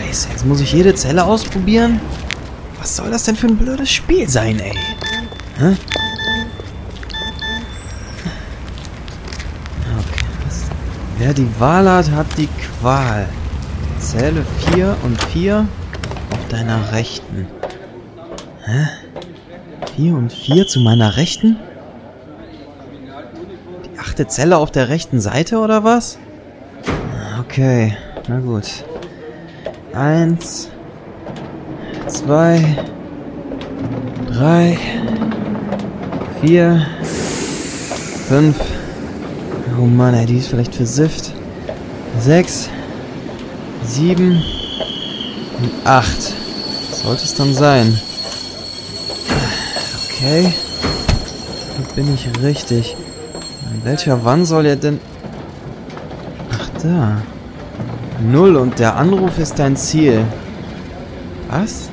Scheiße, jetzt muss ich jede Zelle ausprobieren? Was soll das denn für ein blödes Spiel sein, ey? Hä? Okay, wer die Wahl hat, hat die Qual. Zähle 4 und 4 auf deiner Rechten. Hä? 4 und 4 zu meiner Rechten? Die 8. Zelle auf der rechten Seite, oder was? Okay, na gut. 1, 2, 3, 4, 5. Oh Mann, ey, die ist vielleicht versifft. 6, 7 und 8. Sollte es dann sein. Okay. Da bin ich richtig. An welcher Wand soll er denn... Ach, da. 0 und der Anruf ist dein Ziel. Was?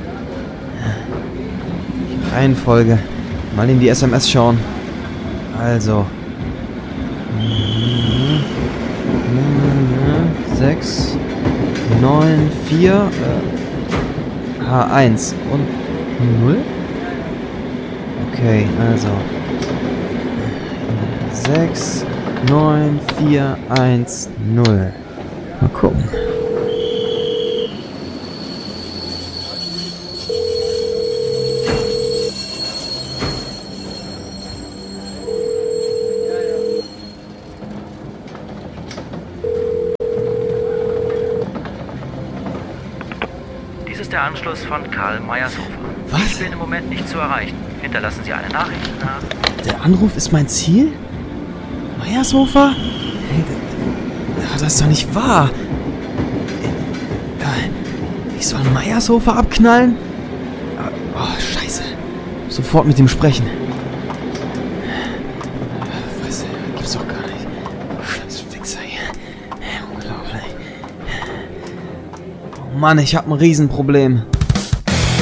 Reihenfolge. Mal in die SMS schauen. Also. 6, 9, 4, H1 und 0? Okay, also. 6, 9, 4, 1, 0. Mal gucken. Dies ist der Anschluss von Karl Meyershofer. Was? Ich bin im Moment nicht zu erreichen. Hinterlassen Sie eine Nachricht nach... Der Anruf ist mein Ziel? Meyershofer? Hey, das ist doch nicht wahr. Ich soll Meyershofer abknallen? Oh, scheiße. Sofort mit ihm sprechen. Was? Gibt's doch gar nicht. Scheiß Fixer hier. Unglaublich. Oh Mann, ich hab ein Riesenproblem.